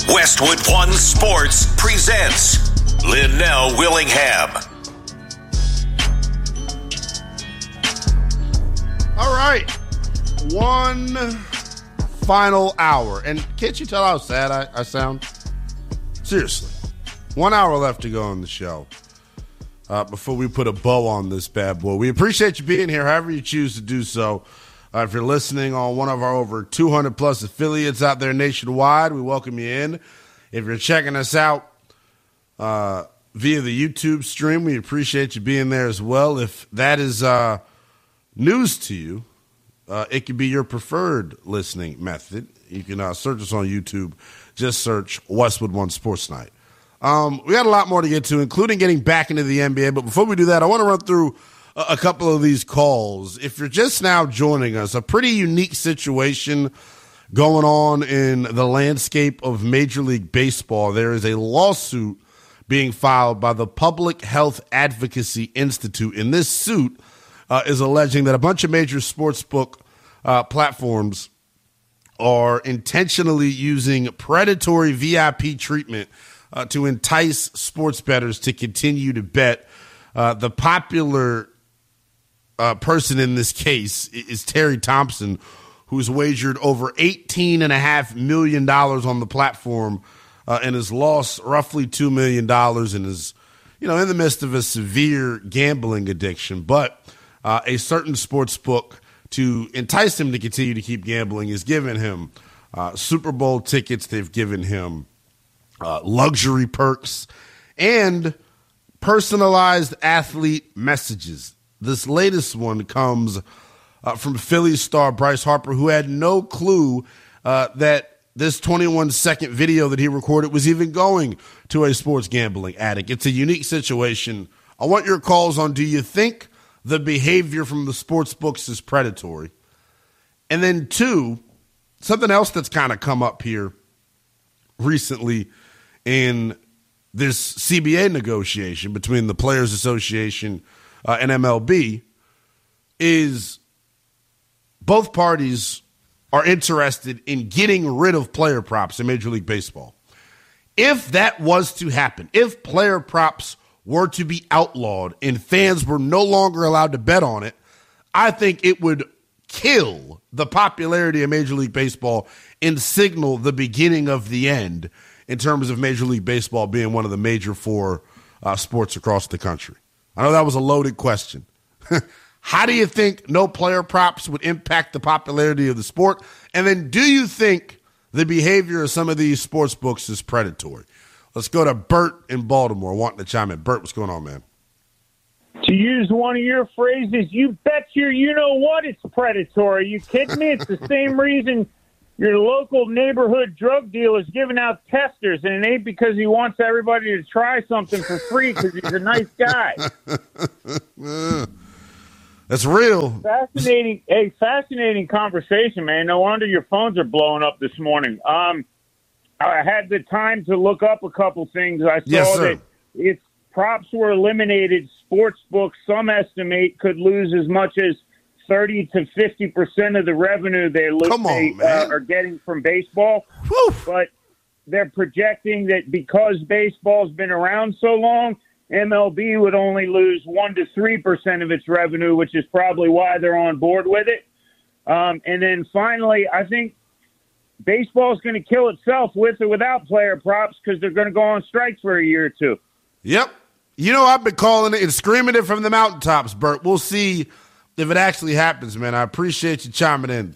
Westwood One Sports presents Linnell Willingham. All right, one final hour. And can't you tell how sad I sound? Seriously. 1 hour left to go on the show before we put a bow on this bad boy. We appreciate you being here, however you choose to do so. If you're listening on one of our over 200-plus affiliates out there nationwide, we welcome you in. If you're checking us out via the YouTube stream, we appreciate you being there as well. If that is news to you, it could be your preferred listening method. You can search us on YouTube. Just search Westwood One Sports Night. We got a lot more to get to, including getting back into the NBA. But before we do that, I want to run through a couple of these calls. If you're just now joining us, a pretty unique situation going on in the landscape of Major League Baseball. There is a lawsuit being filed by the Public Health Advocacy Institute, and this suit is alleging that a bunch of major sportsbook platforms are intentionally using predatory VIP treatment to entice sports bettors to continue to bet. The popular person in this case is Terry Thompson, who's wagered over $18.5 million on the platform and has lost roughly $2 million and is, in the midst of a severe gambling addiction. But a certain sports book, to entice him to continue to keep gambling, has given him Super Bowl tickets. They've given him luxury perks and personalized athlete messages. This latest one comes from Phillies star Bryce Harper, who had no clue that this 21-second video that he recorded was even going to a sports gambling addict. It's a unique situation. I want your calls on, do you think the behavior from the sports books is predatory? And then two, something else that's kind of come up here recently in this CBA negotiation between the Players Association and MLB is both parties are interested in getting rid of player props in Major League Baseball. If that was to happen, if player props were to be outlawed and fans were no longer allowed to bet on it, I think it would kill the popularity of Major League Baseball and signal the beginning of the end in terms of Major League Baseball being one of the major four sports across the country. I know that was a loaded question. How do you think no player props would impact the popularity of the sport? And then do you think the behavior of some of these sports books is predatory? Let's go to Bert in Baltimore wanting to chime in. Bert, what's going on, man? To use one of your phrases, you bet you know what, it's predatory. You kidding me? It's the same reason your local neighborhood drug dealer is giving out testers, and it ain't because he wants everybody to try something for free because he's a nice guy. That's real. Fascinating conversation, man. No wonder your phones are blowing up this morning. I had the time to look up a couple things. I saw that if props were eliminated, sports books, some estimate, could lose as much as 30 to 50% of the revenue they are getting from baseball. Whew. But they're projecting that because baseball's been around so long, MLB would only lose 1 to 3% of its revenue, which is probably why they're on board with it. And then finally, I think baseball's going to kill itself with or without player props because they're going to go on strikes for a year or two. Yep. I've been calling it and screaming it from the mountaintops, Bert. We'll see if it actually happens, man. I appreciate you chiming in.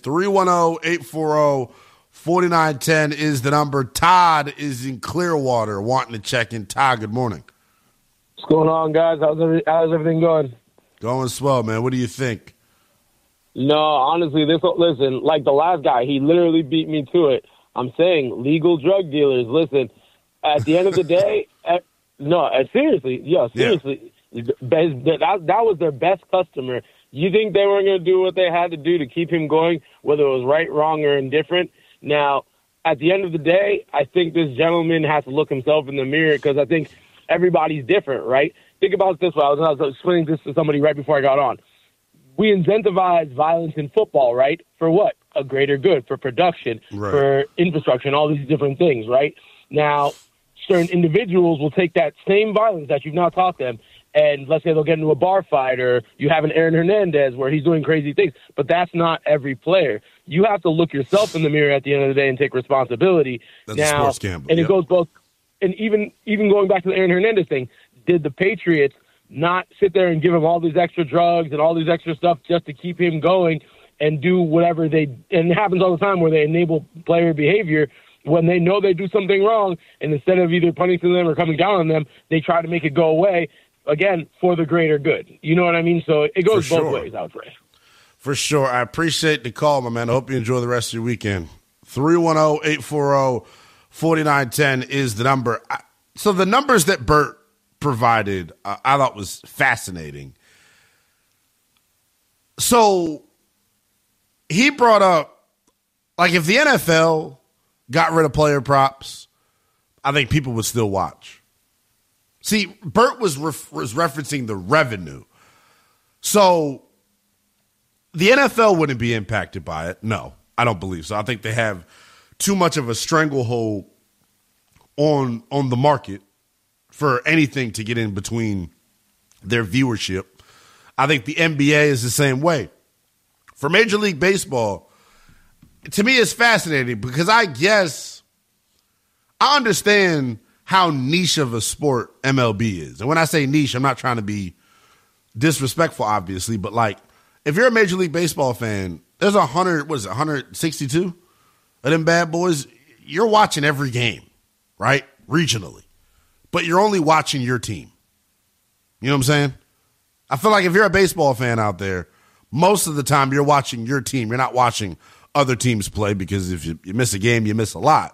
310-840-4910 is the number. Todd is in Clearwater wanting to check in. Todd, good morning. What's going on, guys? How's everything going? Going swell, man. What do you think? No, honestly, listen, like the last guy, he literally beat me to it. I'm saying legal drug dealers, listen, at the end of the day, seriously. That was their best customer. You think they weren't going to do what they had to do to keep him going, whether it was right, wrong, or indifferent? Now, at the end of the day, I think this gentleman has to look himself in the mirror because I think everybody's different, right? Think about it this way. I was explaining this to somebody right before I got on. We incentivize violence in football, right? For what? A greater good, for production, for infrastructure, and all these different things, right? Now, certain individuals will take that same violence that you've now taught them, and let's say they'll get into a bar fight, or you have an Aaron Hernandez where he's doing crazy things. But that's not every player. You have to look yourself in the mirror at the end of the day and take responsibility. That's now, a sports gamble. And it goes both. And even going back to the Aaron Hernandez thing, did the Patriots not sit there and give him all these extra drugs and all these extra stuff just to keep him going and do whatever and it happens all the time where they enable player behavior when they know they do something wrong, and instead of either punishing them or coming down on them, they try to make it go away, again, for the greater good. You know what I mean? So it goes both ways, I would say. For sure. I appreciate the call, my man. I hope you enjoy the rest of your weekend. 310-840-4910 is the number. So the numbers that Bert provided, I thought was fascinating. So he brought up, like, if the NFL got rid of player props, I think people would still watch. See, Bert was referencing the revenue. So the NFL wouldn't be impacted by it. No, I don't believe so. I think they have too much of a stranglehold on the market for anything to get in between their viewership. I think the NBA is the same way. For Major League Baseball, to me, it's fascinating because I understand how niche of a sport MLB is. And when I say niche, I'm not trying to be disrespectful, obviously, but like, if you're a Major League Baseball fan, there's 162 of them bad boys. You're watching every game, right? Regionally. But you're only watching your team. You know what I'm saying? I feel like if you're a baseball fan out there, most of the time you're watching your team. You're not watching other teams play, because if you miss a game, you miss a lot.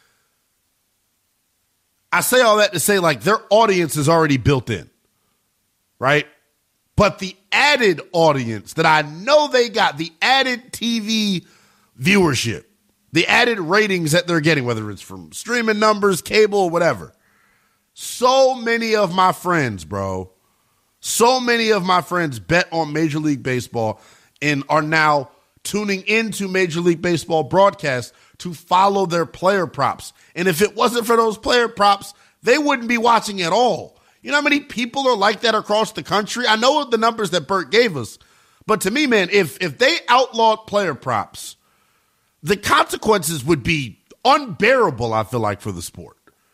I say all that to say, like, their audience is already built in, right? But the added audience that I know they got, the added TV viewership, the added ratings that they're getting, whether it's from streaming numbers, cable, or whatever. So many of my friends, bet on Major League Baseball and are now tuning into Major League Baseball broadcasts to follow their player props. And if it wasn't for those player props, they wouldn't be watching at all. You know how many people are like that across the country? I know the numbers that Bert gave us, but to me, man, if they outlawed player props, the consequences would be unbearable, I feel like, for the sport.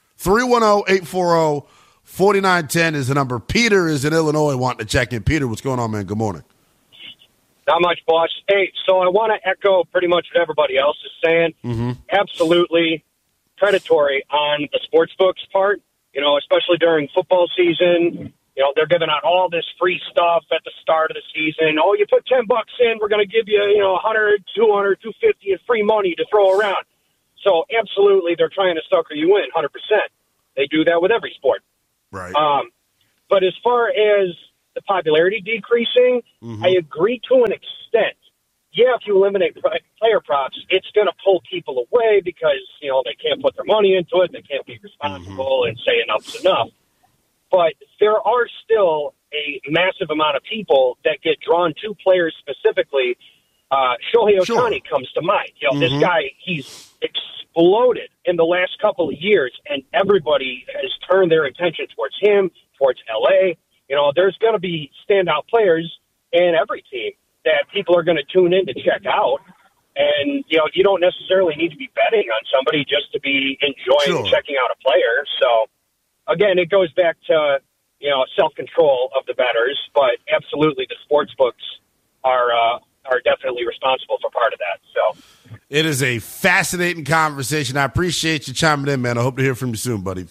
310-840-4910 is the number. Peter is in Illinois wanting to check in. Peter, what's going on, man? Good morning. Not much, boss. Hey, so I want to echo pretty much what everybody else is saying. Mm-hmm. Absolutely predatory on the sportsbooks part, especially during football season. They're giving out all this free stuff at the start of the season. Oh, you put $10 in, we're going to give you, 100, 200, 250 in free money to throw around. So absolutely, they're trying to sucker you in 100%. They do that with every sport. Right. But as far as the popularity decreasing, I agree to an extent. Yeah, if you eliminate player props, it's going to pull people away because, they can't put their money into it. They can't be responsible and say enough's enough. But there are still a massive amount of people that get drawn to players specifically. Shohei Ohtani comes to mind. This guy, he's exploded in the last couple of years, and everybody has turned their attention towards him, towards L.A., there's going to be standout players in every team that people are going to tune in to check out. And, you don't necessarily need to be betting on somebody just to be enjoying checking out a player. So, again, it goes back to, self-control of the bettors. But absolutely, the sports books are definitely responsible for part of that. So it is a fascinating conversation. I appreciate you chiming in, man. I hope to hear from you soon, buddy.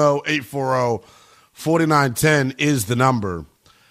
310-840-4910 is the number.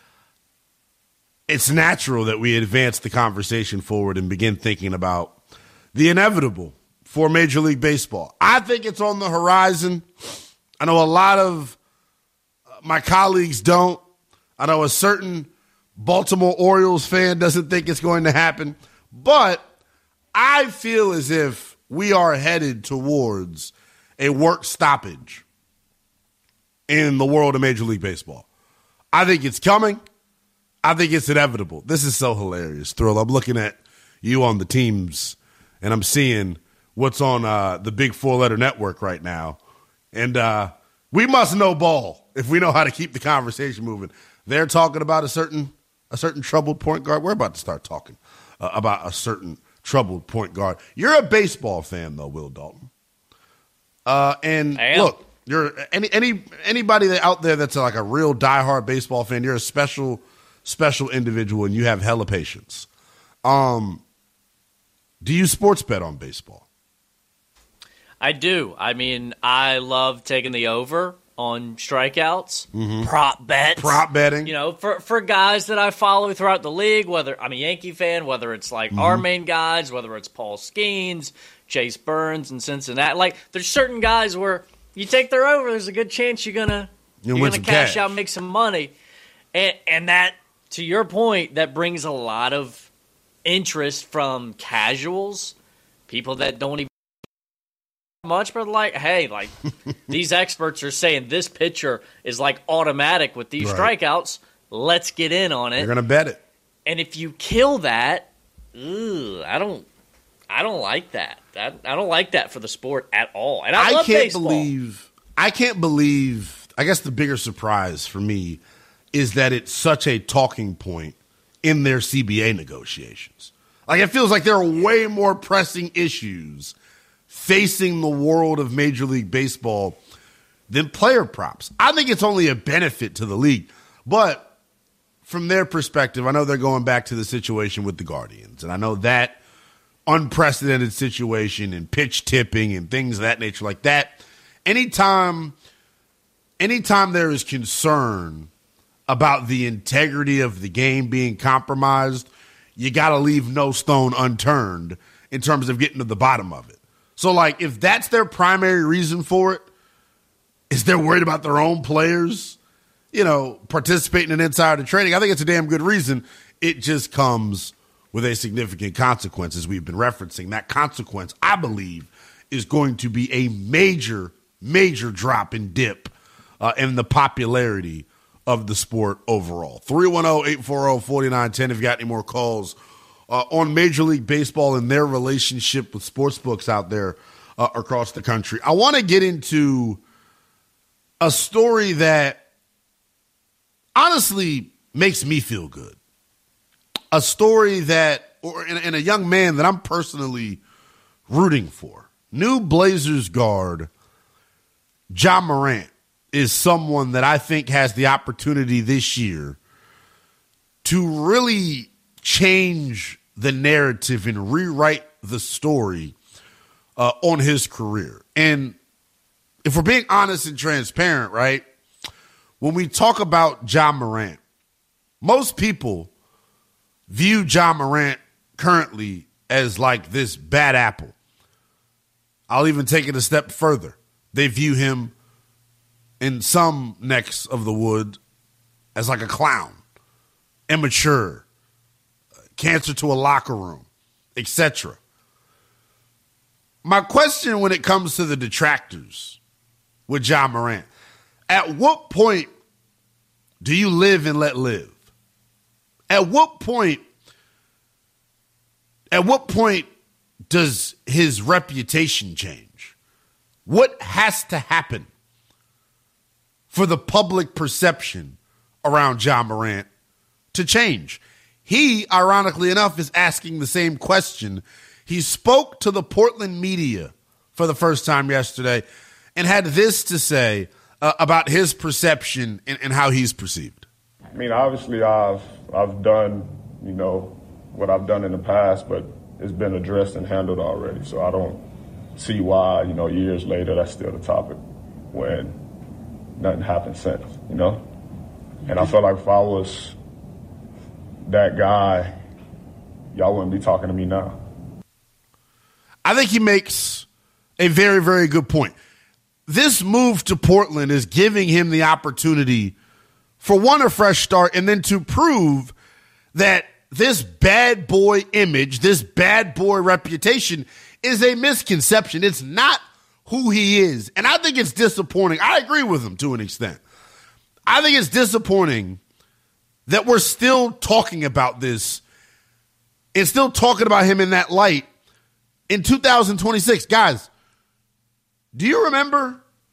It's natural that we advance the conversation forward and begin thinking about the inevitable for Major League Baseball. I think it's on the horizon. I know a lot of my colleagues don't. I know a certain Baltimore Orioles fan doesn't think it's going to happen. But I feel as if we are headed towards a work stoppage in the world of Major League Baseball. I think it's coming. I think it's inevitable. This is so hilarious, Thrill. I'm looking at you on the teams, and I'm seeing what's on the big four-letter network right now. And we must know ball if we know how to keep the conversation moving. They're talking about a certain troubled point guard. We're about to start talking about a certain troubled point guard. You're a baseball fan, though, Will Dalton. And look, you're anybody out there that's like a real diehard baseball fan. You're a special individual, and you have hella patience. Do you sports bet on baseball? I do. I mean, I love taking the over on strikeouts, prop bets. Prop betting. You know, for guys that I follow throughout the league, whether I'm a Yankee fan, whether it's like our main guys, whether it's Paul Skeens, Chase Burns in Cincinnati. Like, there's certain guys where you take their over, there's a good chance you're gonna cash out and make some money. And that, to your point, that brings a lot of interest from casuals, people that don't even much, but like, hey, like these experts are saying this pitcher is like automatic with these strikeouts. Let's get in on it. You're gonna bet it. And if you kill that, I don't like that. I don't like that for the sport at all. And I love baseball. I can't believe. I guess the bigger surprise for me is that it's such a talking point in their CBA negotiations. Like, it feels like there are way more pressing issues facing the world of Major League Baseball than player props. I think it's only a benefit to the league. But from their perspective, I know they're going back to the situation with the Guardians. And I know that unprecedented situation and pitch tipping and things of that nature like that. Anytime there is concern about the integrity of the game being compromised, you got to leave no stone unturned in terms of getting to the bottom of it. So, like, if that's their primary reason for it, is they're worried about their own players, participating in insider trading, I think it's a damn good reason. It just comes with a significant consequence, as we've been referencing. That consequence, I believe, is going to be a major, major drop in dip in the popularity of the sport overall. 310-840-4910 if you got any more calls on Major League Baseball and their relationship with sportsbooks out there across the country. I want to get into a story that honestly makes me feel good. A story and a young man that I'm personally rooting for. New Blazers guard Ja Morant is someone that I think has the opportunity this year to really change the narrative and rewrite the story on his career. And if we're being honest and transparent, right, when we talk about Ja Morant, most people view Ja Morant currently as like this bad apple. I'll even take it a step further. They view him in some necks of the wood as like a clown, immature, cancer to a locker room, etc. My question when it comes to the detractors with Ja Morant, at what point do you live and let live? At what point does his reputation change? What has to happen for the public perception around Ja Morant to change? He, ironically enough, is asking the same question. He spoke to the Portland media for the first time yesterday and had this to say about his perception and how he's perceived. I mean, obviously I've done, what I've done in the past, but it's been addressed and handled already. So I don't see why, years later, that's still the topic when nothing happened since, And I feel like if I was that guy, y'all wouldn't be talking to me now. I think he makes a very, very good point. This move to Portland is giving him the opportunity for one, a fresh start, and then to prove that this bad boy image, this bad boy reputation is a misconception. It's not who he is. And I think it's disappointing. I agree with him to an extent. I think it's disappointing that we're still talking about this and still talking about him in that light in 2026. Guys, do you remember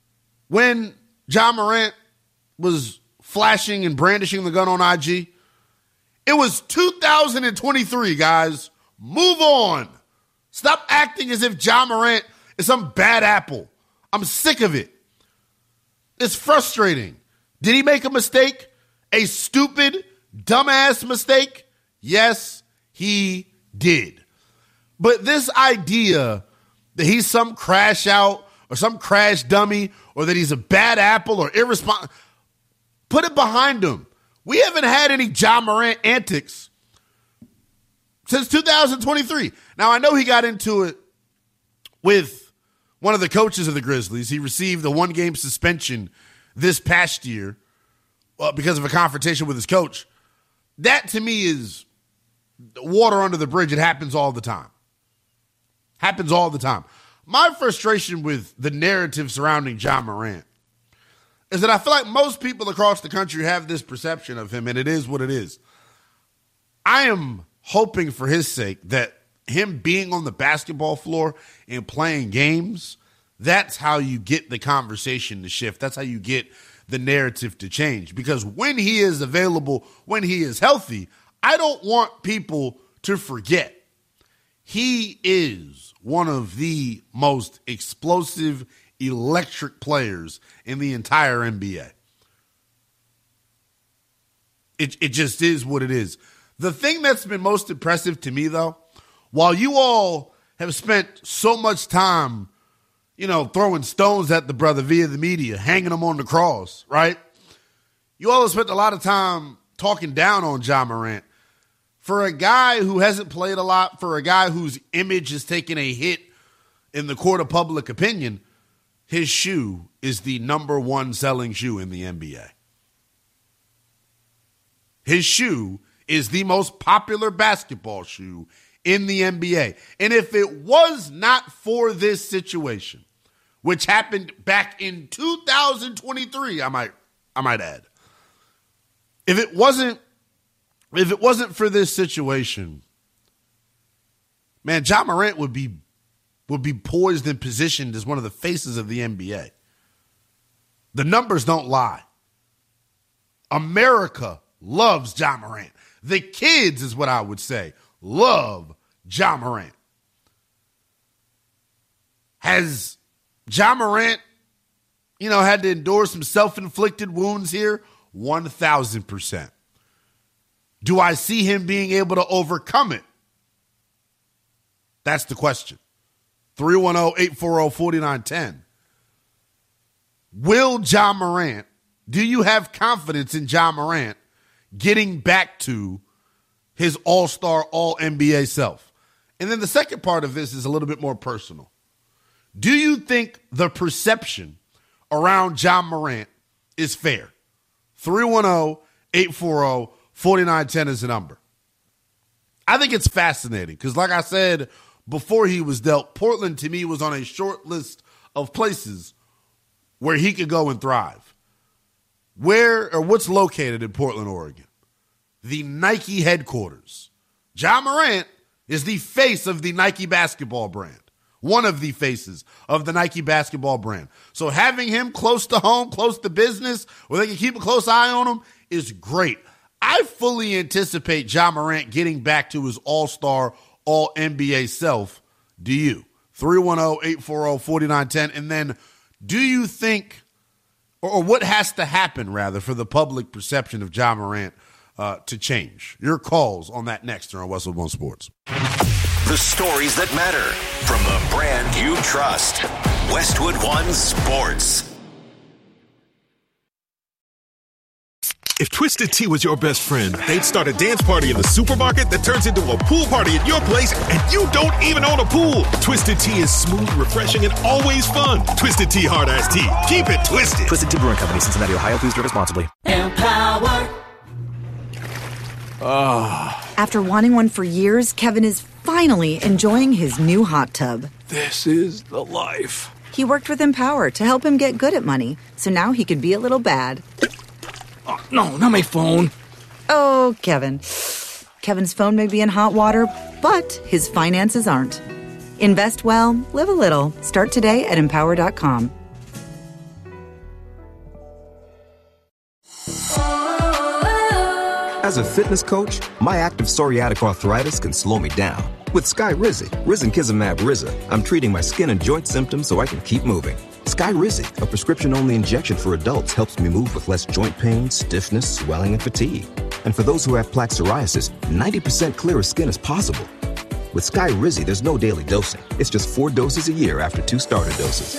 when Ja Morant was flashing and brandishing the gun on IG? It was 2023, guys. Move on. Stop acting as if Ja Morant is some bad apple. I'm sick of it. It's frustrating. Did he make a mistake? A stupid, dumbass mistake? Yes, he did. But this idea that he's some crash out or some crash dummy or that he's a bad apple or irresponsible, put it behind him. We haven't had any Ja Morant antics since 2023. Now, I know he got into it with one of the coaches of the Grizzlies. He received a 1-game suspension this past year because of a confrontation with his coach. That, to me, is water under the bridge. It happens all the time. Happens all the time. My frustration with the narrative surrounding Ja Morant is that I feel like most people across the country have this perception of him, and it is what it is. I am hoping for his sake that him being on the basketball floor and playing games, that's how you get the conversation to shift. That's how you get the narrative to change. Because when he is available, when he is healthy, I don't want people to forget he is one of the most explosive, electric players in the entire NBA. It just is what it is. The thing that's been most impressive to me, though, while you all have spent so much time, throwing stones at the brother via the media, hanging him on the cross, right? You all have spent a lot of time talking down on Ja Morant. For a guy who hasn't played a lot, for a guy whose image has taken a hit in the court of public opinion, his shoe is the number 1 selling shoe in the NBA. His shoe is the most popular basketball shoe in the NBA. And if it was not for this situation, which happened back in 2023, I might add, if it wasn't for this situation, man, Ja Morant would be poised and positioned as one of the faces of the NBA. The numbers don't lie. America loves Ja Morant. The kids, is what I would say, love Ja Morant. Has Ja Morant, had to endure some self-inflicted wounds here? 1,000%. Do I see him being able to overcome it? That's the question. 310-840-4910. Will Ja Morant, do you have confidence in Ja Morant getting back to his all-star, all-NBA self? And then the second part of this is a little bit more personal. Do you think the perception around Ja Morant is fair? 310-840-4910 is the number. I think it's fascinating because, like I said before he was dealt, Portland to me was on a short list of places where he could go and thrive. Where or what's located in Portland, Oregon? The Nike headquarters. Ja Morant is the face of the Nike basketball brand. One of the faces of the Nike basketball brand. So having him close to home, close to business, where they can keep a close eye on him is great. I fully anticipate Ja Morant getting back to his all-star, all-NBA self. Do you? 310-840-4910. And then do you think, or what has to happen, rather, for the public perception of Ja Morant to change? Your calls on that next on Westwood One Sports. The stories that matter from the brand you trust. Westwood One Sports. If Twisted Tea was your best friend, they'd start a dance party in the supermarket that turns into a pool party at your place, and you don't even own a pool. Twisted Tea is smooth, refreshing, and always fun. Twisted Tea Hard Iced Tea. Keep it twisted. Twisted Tea Brewing Company, Cincinnati, Ohio. Please drink responsibly. Empower. After wanting one for years, Kevin is finally enjoying his new hot tub. This is the life. He worked with Empower to help him get good at money, so now he can be a little bad. Oh, no, not my phone. Oh, Kevin. Kevin's phone may be in hot water, but his finances aren't. Invest well, live a little. Start today at Empower.com. As a fitness coach, my active psoriatic arthritis can slow me down. With Skyrizi, risankizumab Riza, I'm treating my skin and joint symptoms so I can keep moving. Skyrizi, a prescription-only injection for adults, helps me move with less joint pain, stiffness, swelling, and fatigue. And for those who have plaque psoriasis, 90% clearer skin is possible. With Skyrizi, there's no daily dosing. It's just 4 doses a year after 2 starter doses.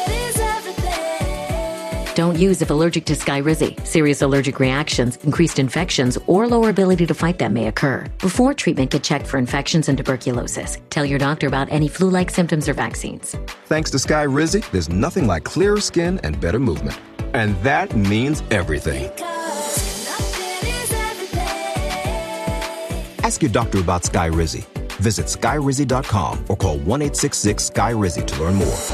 Don't use if allergic to Skyrizi. Serious allergic reactions, increased infections, or lower ability to fight them may occur. Before treatment, get checked for infections and tuberculosis. Tell your doctor about any flu-like symptoms or vaccines. Thanks to Skyrizi, there's nothing like clearer skin and better movement. And that means everything. Ask your doctor about Skyrizi. Visit Skyrizi.com or call 1-866-SKY-RIZI to learn more.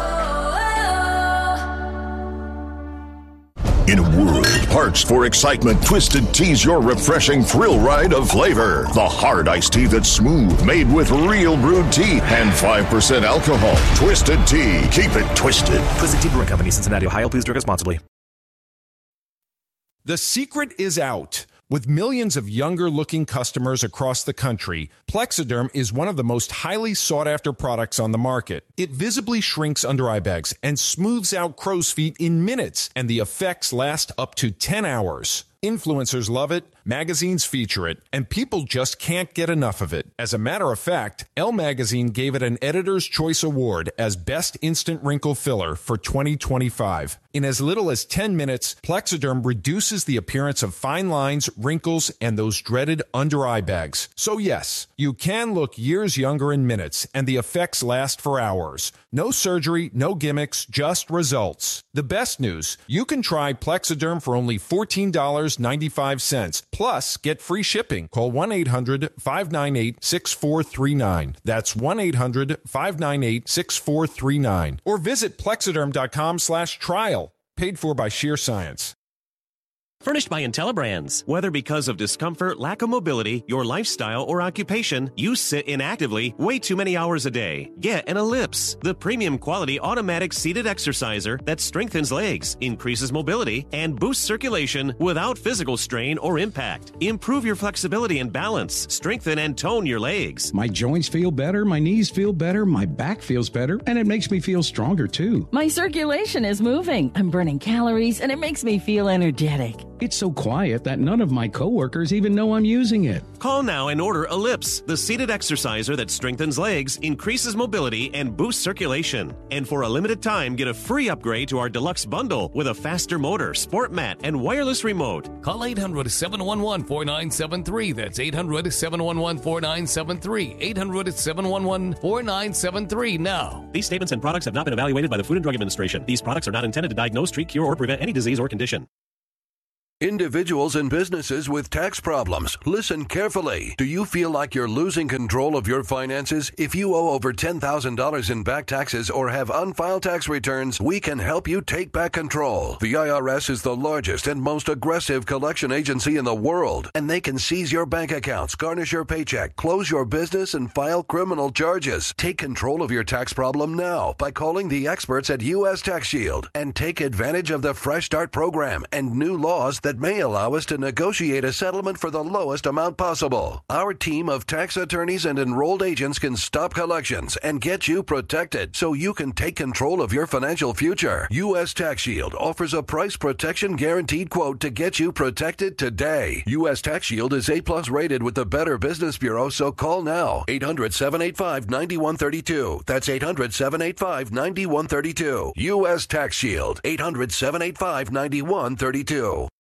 In a world parched for excitement, Twisted Tea's your refreshing thrill ride of flavor. The hard iced tea that's smooth, made with real brewed tea and 5% alcohol. Twisted Tea. Keep it twisted. Twisted Tea Brewing Company, Cincinnati, Ohio. Please drink responsibly. The secret is out. With millions of younger-looking customers across the country, Plexiderm is one of the most highly sought-after products on the market. It visibly shrinks under-eye bags and smooths out crow's feet in minutes, and the effects last up to 10 hours. Influencers love it, magazines feature it, and people just can't get enough of it. As a matter of fact, Elle Magazine gave it an Editor's Choice Award as Best Instant Wrinkle Filler for 2025. In as little as 10 minutes, Plexiderm reduces the appearance of fine lines, wrinkles, and those dreaded under-eye bags. So yes, you can look years younger in minutes, and the effects last for hours. No surgery, no gimmicks, just results. The best news, you can try Plexiderm for only $14.95. Plus, get free shipping. Call 1-800-598-6439. That's 1-800-598-6439. Or visit Plexiderm.com/trial. Paid for by Sheer Science. Furnished by IntelliBrands. Whether because of discomfort, lack of mobility, your lifestyle, or occupation, you sit inactively way too many hours a day. Get an Ellipse, the premium quality automatic seated exerciser that strengthens legs, increases mobility, and boosts circulation without physical strain or impact. Improve your flexibility and balance. Strengthen and tone your legs. My joints feel better, my knees feel better, my back feels better, and it makes me feel stronger too. My circulation is moving. I'm burning calories, and it makes me feel energetic. It's so quiet that none of my coworkers even know I'm using it. Call now and order Ellipse, the seated exerciser that strengthens legs, increases mobility, and boosts circulation. And for a limited time, get a free upgrade to our deluxe bundle with a faster motor, sport mat, and wireless remote. Call 800-711-4973. That's 800-711-4973. 800-711-4973 now. These statements and products have not been evaluated by the Food and Drug Administration. These products are not intended to diagnose, treat, cure, or prevent any disease or condition. Individuals and businesses with tax problems, listen carefully. Do you feel like you're losing control of your finances? If you owe over $10,000 in back taxes or have unfiled tax returns, we can help you take back control. The IRS is the largest and most aggressive collection agency in the world, and they can seize your bank accounts, garnish your paycheck, close your business, and file criminal charges. Take control of your tax problem now by calling the experts at U.S. Tax Shield and take advantage of the Fresh Start program and new laws that may allow us to negotiate a settlement for the lowest amount possible. Our team of tax attorneys and enrolled agents can stop collections and get you protected so you can take control of your financial future. U.S. Tax Shield offers a price protection guaranteed quote to get you protected today. U.S. Tax Shield is A+ rated with the Better Business Bureau, so call now. 800-785-9132. That's 800-785-9132. U.S. Tax Shield. 800-785-9132.